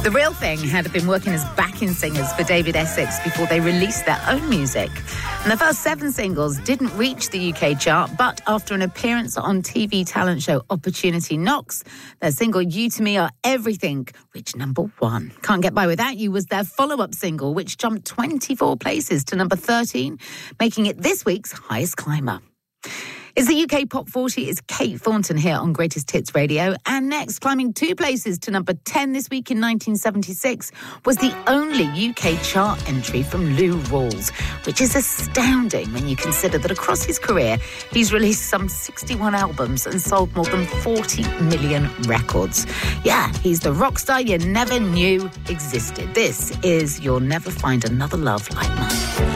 The Real Thing had been working as backing singers for David Essex before they released their own music. And the first 7 singles didn't reach the UK chart, but after an appearance on TV talent show Opportunity Knocks, their single You To Me Are Everything reached number 1. Can't Get By Without You was their follow-up single, which jumped 24 places to number 13, making it this week's highest climber. It's the UK Pop 40. It's Kate Thornton here on Greatest Hits Radio. And next, climbing 2 places to number 10 this week in 1976, was the only UK chart entry from Lou Rawls, which is astounding when you consider that across his career, he's released some 61 albums and sold more than 40 million records. Yeah, he's the rock star you never knew existed. This is You'll Never Find Another Love Like Mine.